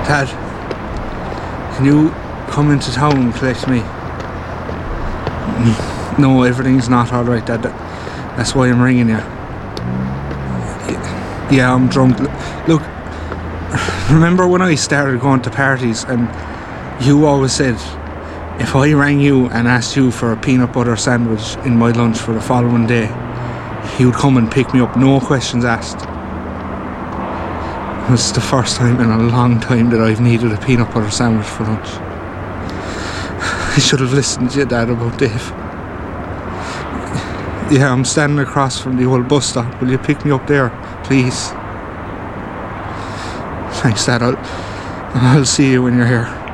Dad, can you come into town and collect me? No, everything's not alright, Dad. That's why I'm ringing you. Yeah, I'm drunk. Look, remember when I started going to parties and you always said if I rang you and asked you for a peanut butter sandwich in my lunch for the following day, you would come and pick me up, no questions asked. It's the first time in a long time that I've needed a peanut butter sandwich for lunch. I should have listened to your dad about Dave. Yeah, I'm standing across from the old bus stop. Will you pick me up there, please? Thanks, Dad. I'll see you when you're here.